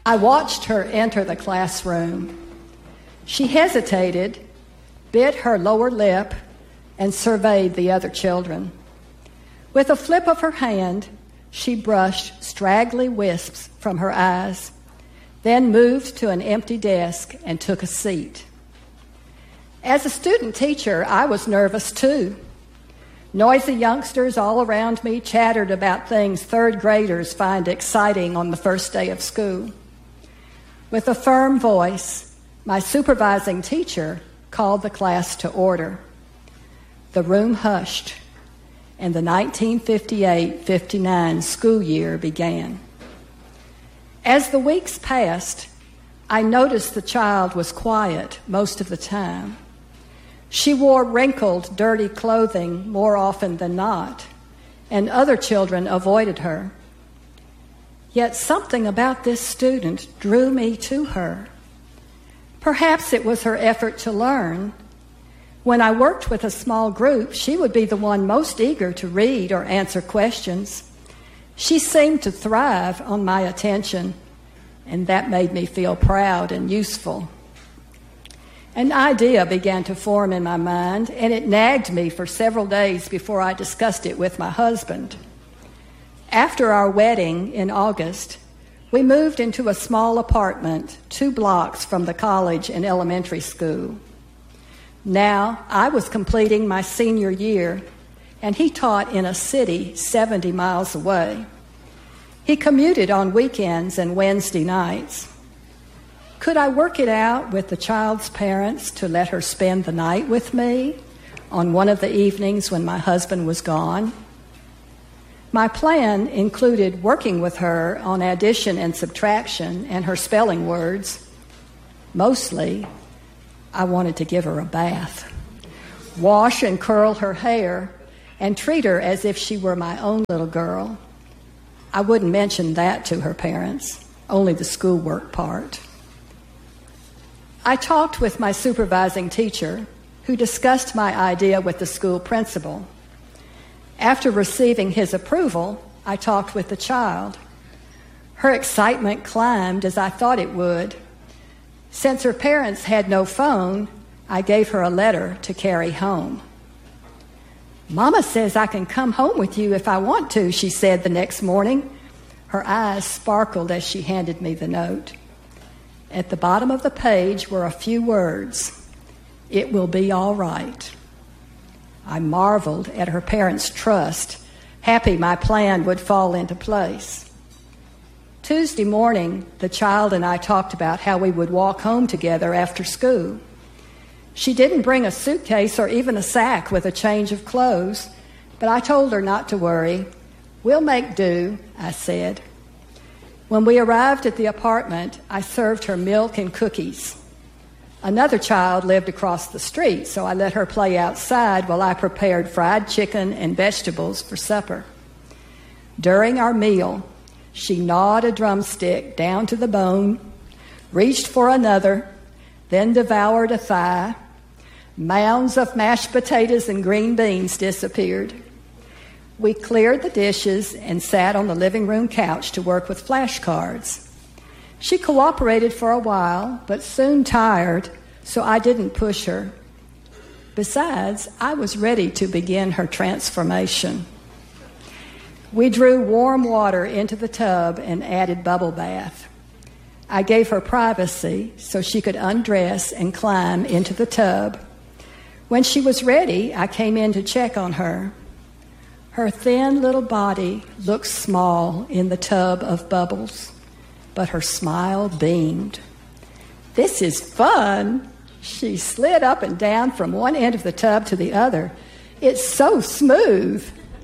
I watched her enter the classroom. She hesitated, bit her lower lip, and surveyed the other children. With a flip of her hand, she brushed straggly wisps from her eyes, then moved to an empty desk and took a seat. As a student teacher, I was nervous too. Noisy youngsters all around me chattered about things third graders find exciting on the first day of school. With a firm voice, my supervising teacher called the class to order. The room hushed, and the 1958-59 school year began. As the weeks passed, I noticed the child was quiet most of the time. She wore wrinkled, dirty clothing more often than not, and other children avoided her. Yet something about this student drew me to her. Perhaps it was her effort to learn. When I worked with a small group, she would be the one most eager to read or answer questions. She seemed to thrive on my attention, and that made me feel proud and useful. An idea began to form in my mind, and it nagged me for several days before I discussed it with my husband. After our wedding in August, we moved into a small apartment 2 blocks from the college and elementary school. Now, I was completing my senior year, and he taught in a city 70 miles away. He commuted on weekends and Wednesday nights. Could I work it out with the child's parents to let her spend the night with me on one of the evenings when my husband was gone? My plan included working with her on addition and subtraction and her spelling words. Mostly, I wanted to give her a bath, wash and curl her hair, and treat her as if she were my own little girl. I wouldn't mention that to her parents, only the schoolwork part. I talked with my supervising teacher, who discussed my idea with the school principal. After receiving his approval, I talked with the child. Her excitement climbed as I thought it would. Since her parents had no phone, I gave her a letter to carry home. "Mama says I can come home with you if I want to," she said the next morning. Her eyes sparkled as she handed me the note. At the bottom of the page were a few words: "It will be all right." I marveled at her parents' trust, happy my plan would fall into place. Tuesday morning, the child and I talked about how we would walk home together after school. She didn't bring a suitcase or even a sack with a change of clothes, but I told her not to worry. "We'll make do," I said. When we arrived at the apartment, I served her milk and cookies. Another child lived across the street, so I let her play outside while I prepared fried chicken and vegetables for supper. During our meal, she gnawed a drumstick down to the bone, reached for another, then devoured a thigh. Mounds of mashed potatoes and green beans disappeared. We cleared the dishes and sat on the living room couch to work with flashcards. She cooperated for a while, but soon tired, so I didn't push her. Besides, I was ready to begin her transformation. We drew warm water into the tub and added bubble bath. I gave her privacy so she could undress and climb into the tub. When she was ready, I came in to check on her. Her thin little body looked small in the tub of bubbles, but her smile beamed. "This is fun." She slid up and down from one end of the tub to the other. "It's so smooth."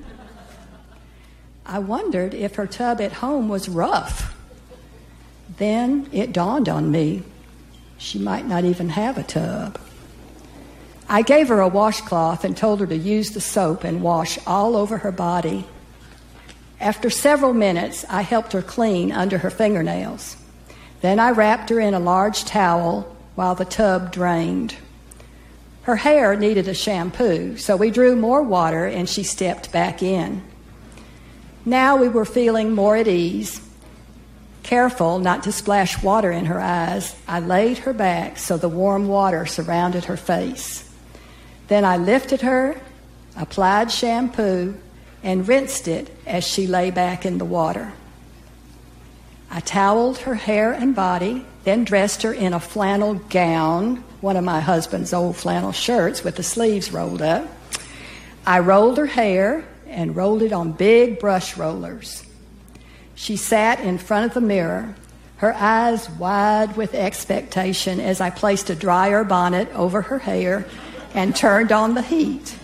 I wondered if her tub at home was rough. Then it dawned on me, she might not even have a tub. I gave her a washcloth and told her to use the soap and wash all over her body. After several minutes, I helped her clean under her fingernails. Then I wrapped her in a large towel while the tub drained. Her hair needed a shampoo, so we drew more water and she stepped back in. Now we were feeling more at ease. Careful not to splash water in her eyes, I laid her back so the warm water surrounded her face. Then I lifted her, applied shampoo, and rinsed it as she lay back in the water. I toweled her hair and body, then dressed her in a flannel gown, one of my husband's old flannel shirts with the sleeves rolled up. I rolled her hair and rolled it on big brush rollers. She sat in front of the mirror, her eyes wide with expectation as I placed a dryer bonnet over her hair and turned on the heat.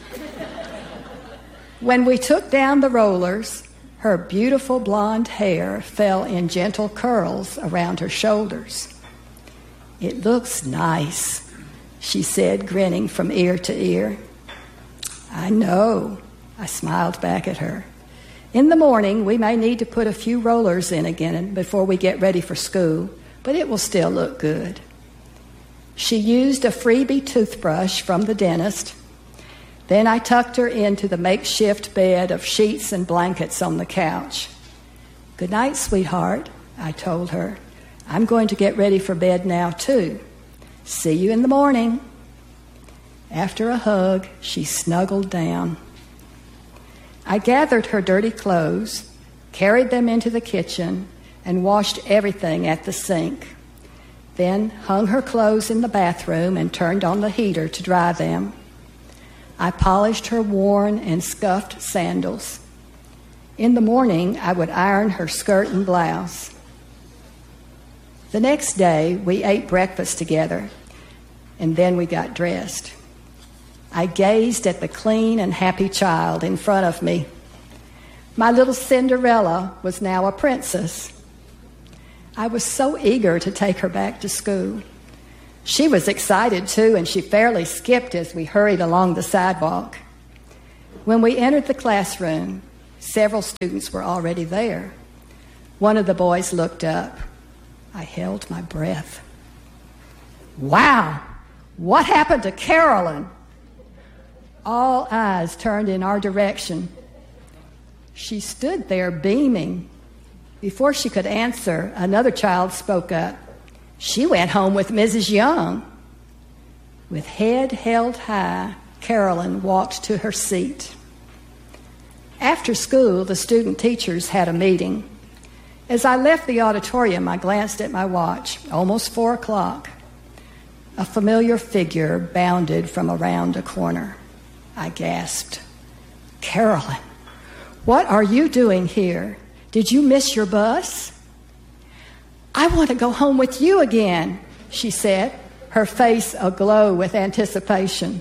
When we took down the rollers, her beautiful blonde hair fell in gentle curls around her shoulders. "It looks nice," she said, grinning from ear to ear. "I know," I smiled back at her. "In the morning, we may need to put a few rollers in again before we get ready for school, but it will still look good." She used a freebie toothbrush from the dentist. Then I tucked her into the makeshift bed of sheets and blankets on the couch. "Good night, sweetheart," I told her. "I'm going to get ready for bed now, too. See you in the morning." After a hug, she snuggled down. I gathered her dirty clothes, carried them into the kitchen, and washed everything at the sink. Then hung her clothes in the bathroom and turned on the heater to dry them. I polished her worn and scuffed sandals. In the morning, I would iron her skirt and blouse. The next day, we ate breakfast together, and then we got dressed. I gazed at the clean and happy child in front of me. My little Cinderella was now a princess. I was so eager to take her back to school. She was excited, too, and she fairly skipped as we hurried along the sidewalk. When we entered the classroom, several students were already there. One of the boys looked up. I held my breath. "Wow! What happened to Carolyn?" All eyes turned in our direction. She stood there beaming. Before she could answer, another child spoke up. "She went home with Mrs. Young." With head held high, Carolyn walked to her seat. After school, the student teachers had a meeting. As I left the auditorium, I glanced at my watch. Almost 4 o'clock. A familiar figure bounded from around a corner. I gasped. "Carolyn, what are you doing here? Did you miss your bus?" "I want to go home with you again," she said, her face aglow with anticipation.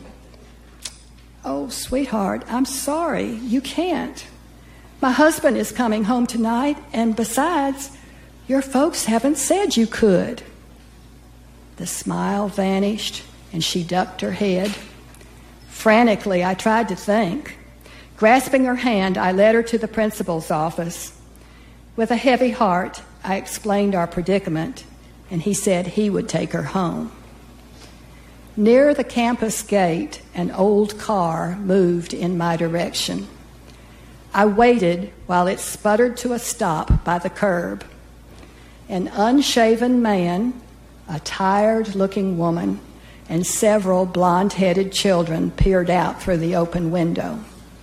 "Oh, sweetheart, I'm sorry. You can't. My husband is coming home tonight, and besides, your folks haven't said you could." The smile vanished, and she ducked her head. Frantically, I tried to think. Grasping her hand, I led her to the principal's office. With a heavy heart, I explained our predicament, and he said he would take her home. Near the campus gate, an old car moved in my direction. I waited while it sputtered to a stop by the curb. An unshaven man, a tired-looking woman, and several blonde-headed children peered out through the open window.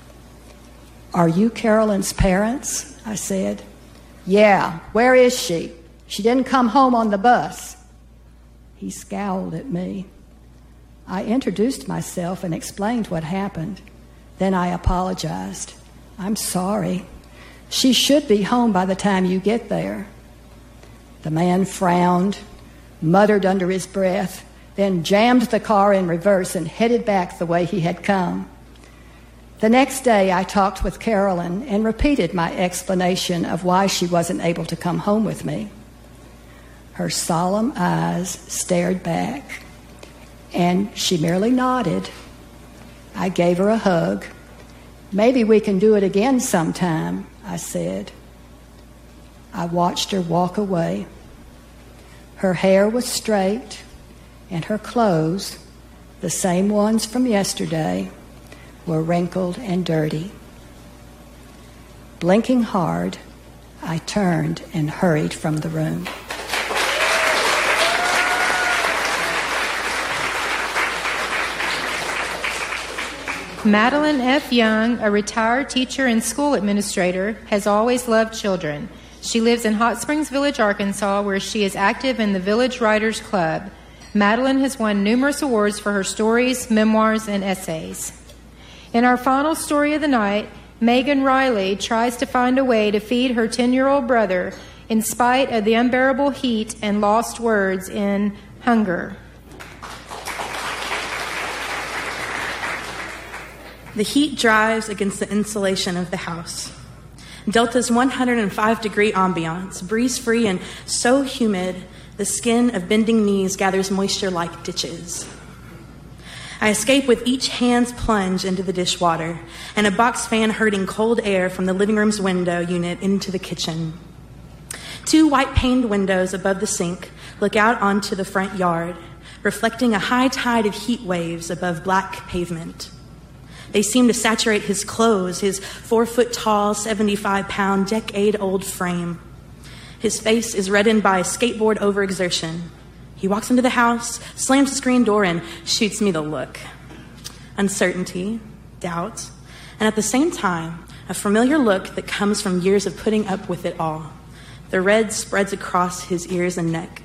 "Are you Carolyn's parents?" I said. "Yeah, where is she? She didn't come home on the bus." He scowled at me. I introduced myself and explained what happened. Then I apologized. "I'm sorry. She should be home by the time you get there." The man frowned, muttered under his breath, then jammed the car in reverse and headed back the way he had come. The next day, I talked with Carolyn and repeated my explanation of why she wasn't able to come home with me. Her solemn eyes stared back, and she merely nodded. I gave her a hug. "Maybe we can do it again sometime," I said. I watched her walk away. Her hair was straight, and her clothes, the same ones from yesterday, were wrinkled and dirty. Blinking hard, I turned and hurried from the room. Madeline F. Young, a retired teacher and school administrator, has always loved children. She lives in Hot Springs Village, Arkansas, where she is active in the Village Writers Club. Madeline has won numerous awards for her stories, memoirs, and essays. In our final story of the night, Megan Riley tries to find a way to feed her 10-year-old brother in spite of the unbearable heat and lost words in Hunger. The heat drives against the insulation of the house. Delta's 105-degree ambiance, breeze-free and so humid, the skin of bending knees gathers moisture like ditches. I escape with each hand's plunge into the dishwater and a box fan hurting cold air from the living room's window unit into the kitchen. 2 white-paned windows above the sink look out onto the front yard, reflecting a high tide of heat waves above black pavement. They seem to saturate his clothes, his 4-foot-tall, 75-pound, decade-old frame. His face is reddened by skateboard overexertion. He walks into the house, slams the screen door, and shoots me the look. Uncertainty, doubt, and at the same time, a familiar look that comes from years of putting up with it all. The red spreads across his ears and neck.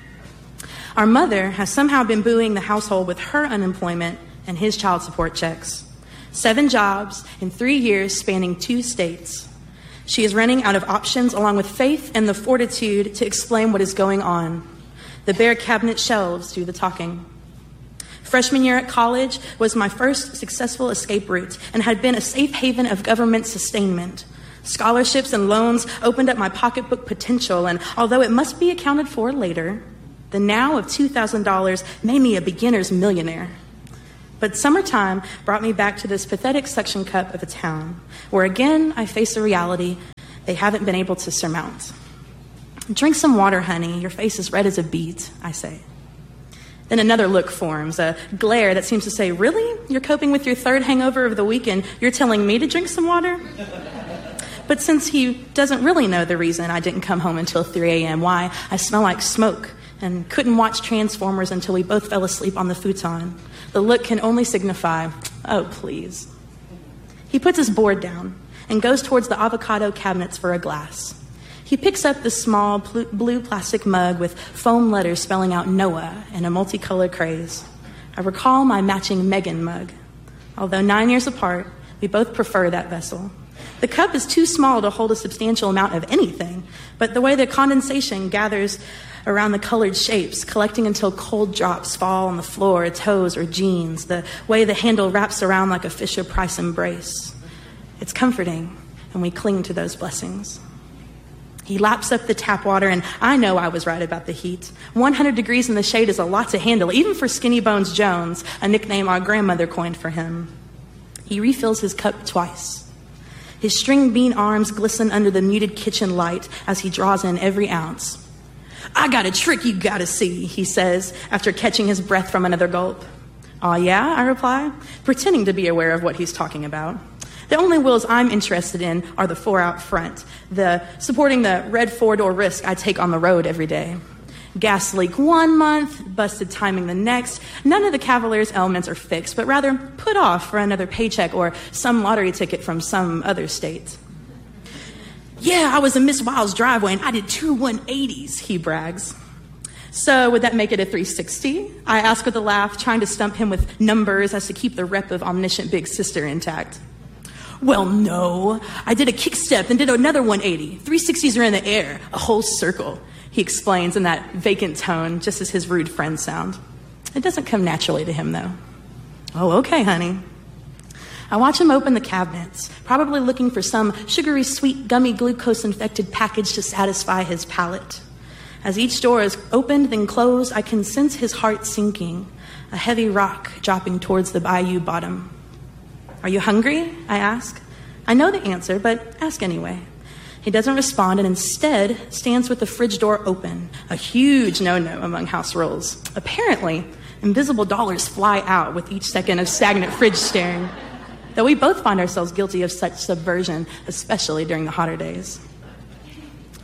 Our mother has somehow been buoying the household with her unemployment and his child support checks. 7 jobs in 3 years spanning 2 states. She is running out of options along with faith and the fortitude to explain what is going on. The bare cabinet shelves do the talking. Freshman year at college was my first successful escape route and had been a safe haven of government sustainment. Scholarships and loans opened up my pocketbook potential, and although it must be accounted for later, the now of $2,000 made me a beginner's millionaire. But summertime brought me back to this pathetic suction cup of a town, where again I face a reality they haven't been able to surmount. Drink some water, honey. Your face is red as a beet, I say. Then another look forms, a glare that seems to say, really? You're coping with your 3rd hangover of the week and you're telling me to drink some water? But since he doesn't really know the reason I didn't come home until 3 a.m., why I smell like smoke and couldn't watch Transformers until we both fell asleep on the futon, the look can only signify, oh, please. He puts his board down and goes towards the avocado cabinets for a glass. He picks up the small blue plastic mug with foam letters spelling out Noah and a multicolored craze. I recall my matching Megan mug. Although 9 years apart, we both prefer that vessel. The cup is too small to hold a substantial amount of anything, but the way the condensation gathers around the colored shapes, collecting until cold drops fall on the floor, toes, or jeans, the way the handle wraps around like a Fisher-Price embrace. It's comforting, and we cling to those blessings. He laps up the tap water, and I know I was right about the heat. 100 degrees in the shade is a lot to handle, even for Skinny Bones Jones, a nickname our grandmother coined for him. He refills his cup twice. His string bean arms glisten under the muted kitchen light as he draws in every ounce. I got a trick you gotta see, he says, after catching his breath from another gulp. Aw, yeah, I reply, pretending to be aware of what he's talking about. The only wheels I'm interested in are the 4 out front, supporting the red 4-door Risk I take on the road every day. Gas leak 1 month, busted timing the next. None of the Cavalier's elements are fixed, but rather put off for another paycheck or some lottery ticket from some other state. Yeah, I was in Miss Wild's driveway and I did 2 180s, he brags. So would that make it a 360? I ask with a laugh, trying to stump him with numbers as to keep the rep of omniscient big sister intact. Well, no. I did a kick step and did another 180. 360s are in the air, a whole circle, he explains in that vacant tone, just as his rude friends sound. It doesn't come naturally to him, though. Oh, okay, honey. I watch him open the cabinets, probably looking for some sugary, sweet, gummy, glucose-infected package to satisfy his palate. As each door is opened, then closed, I can sense his heart sinking, a heavy rock dropping towards the bayou bottom. Are you hungry? I ask. I know the answer, but ask anyway. He doesn't respond and instead stands with the fridge door open, a huge no-no among house rules. Apparently, invisible dollars fly out with each second of stagnant fridge staring, though we both find ourselves guilty of such subversion, especially during the hotter days.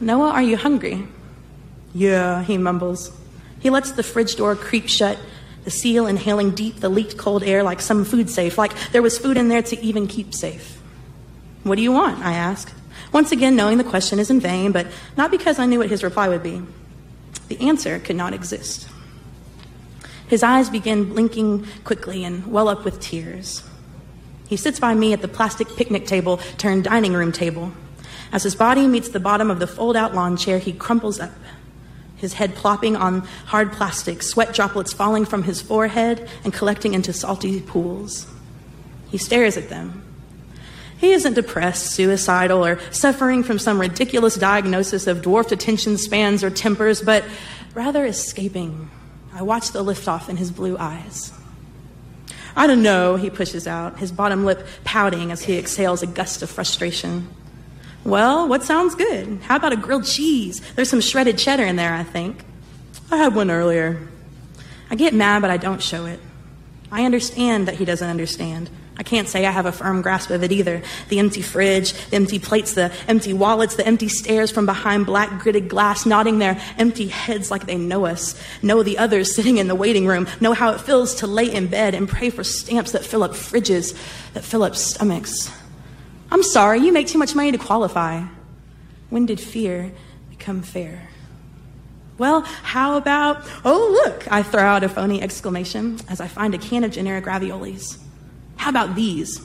"Noah, are you hungry?" "Yeah," he mumbles. He lets the fridge door creep shut, the seal inhaling deep the leaked cold air like some food safe, like there was food in there to even keep safe. "What do you want?" I ask, once again knowing the question is in vain, but not because I knew what his reply would be. The answer could not exist. His eyes begin blinking quickly and well up with tears. He sits by me at the plastic picnic table turned dining room table. As his body meets the bottom of the fold-out lawn chair, he crumples up, his head plopping on hard plastic, sweat droplets falling from his forehead and collecting into salty pools. He stares at them. He isn't depressed, suicidal, or suffering from some ridiculous diagnosis of dwarfed attention spans or tempers, but rather escaping. I watch the liftoff in his blue eyes. "I don't know," he pushes out, his bottom lip pouting as he exhales a gust of frustration. "Well, what sounds good? How about a grilled cheese? There's some shredded cheddar in there, I think." "I had one earlier." I get mad, but I don't show it. I understand that he doesn't understand. I can't say I have a firm grasp of it either. The empty fridge, the empty plates, the empty wallets, the empty stares from behind black gridded glass, nodding their empty heads like they know us, know the others sitting in the waiting room, know how it feels to lay in bed and pray for stamps that fill up fridges, that fill up stomachs. "I'm sorry, you make too much money to qualify." When did fear become fair? "Well, how about, oh, look," I throw out a phony exclamation as I find a can of generic raviolis. "How about these?"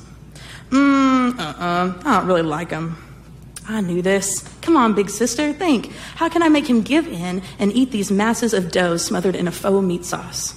I don't really like them." I knew this. "Come on, big sister, think. How can I make him give in and eat these masses of dough smothered in a faux meat sauce?"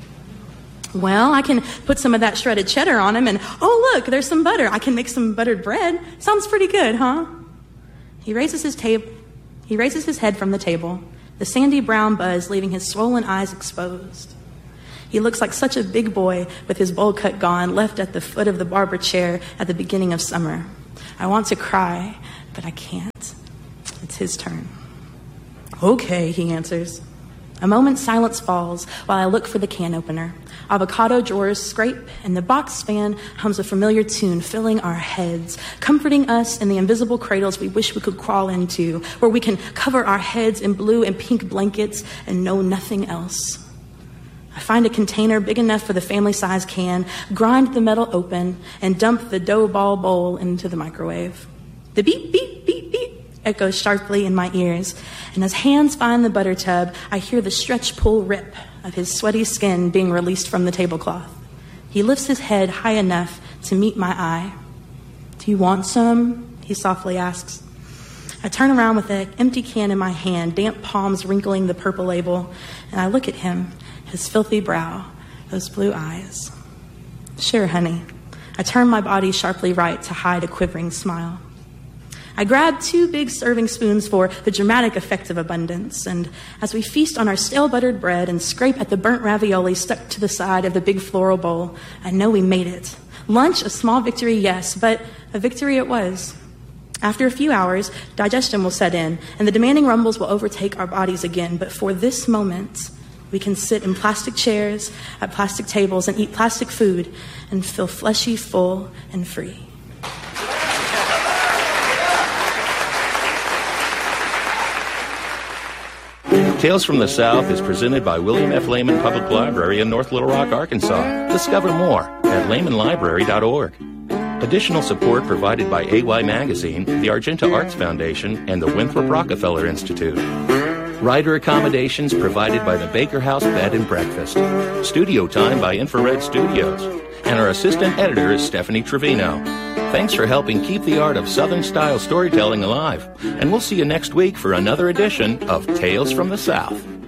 "Well, I can put some of that shredded cheddar on him and, oh, look, there's some butter. I can make some buttered bread. Sounds pretty good, huh?" He raises his head from the table, the sandy brown buzz leaving his swollen eyes exposed. He looks like such a big boy with his bowl cut gone, left at the foot of the barber chair at the beginning of summer. I want to cry, but I can't. It's his turn. "Okay," he answers. A moment's silence falls while I look for the can opener. Avocado drawers scrape, and the box fan hums a familiar tune, filling our heads, comforting us in the invisible cradles we wish we could crawl into, where we can cover our heads in blue and pink blankets and know nothing else. I find a container big enough for the family-size can, grind the metal open, and dump the dough ball bowl into the microwave. The beep, beep, beep, beep echoes sharply in my ears, and as hands find the butter tub, I hear the stretch-pull rip of his sweaty skin being released from the tablecloth. He lifts his head high enough to meet my eye. "Do you want some?" he softly asks. I turn around with an empty can in my hand, damp palms wrinkling the purple label, and I look at him, his filthy brow, those blue eyes. "Sure, honey." I turn my body sharply right to hide a quivering smile. I grab 2 big serving spoons for the dramatic effect of abundance, and as we feast on our stale buttered bread and scrape at the burnt ravioli stuck to the side of the big floral bowl, I know we made it. Lunch, a small victory, yes, but a victory it was. After a few hours, digestion will set in, and the demanding rumbles will overtake our bodies again, but for this moment, we can sit in plastic chairs at plastic tables and eat plastic food and feel fleshy, full, and free. Tales from the South is presented by William F. Lehman Public Library in North Little Rock, Arkansas. Discover more at lehmanlibrary.org. Additional support provided by AY Magazine, the Argenta Arts Foundation, and the Winthrop Rockefeller Institute. Rider accommodations provided by the Baker House Bed and Breakfast. Studio time by Infrared Studios. And our assistant editor is Stephanie Trevino. Thanks for helping keep the art of Southern-style storytelling alive. And we'll see you next week for another edition of Tales from the South.